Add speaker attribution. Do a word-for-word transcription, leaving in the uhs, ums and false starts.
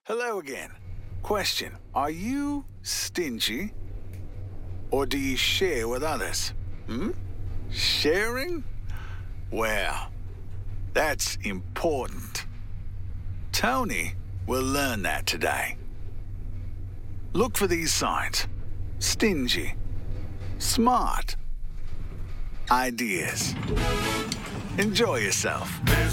Speaker 1: Hello again. Question, are you stingy? Or do you share with others? Hmm? Sharing? Well, that's important. Tony will learn that today. Look for these signs. Stingy. Smart. Ideas. Enjoy yourself.
Speaker 2: There's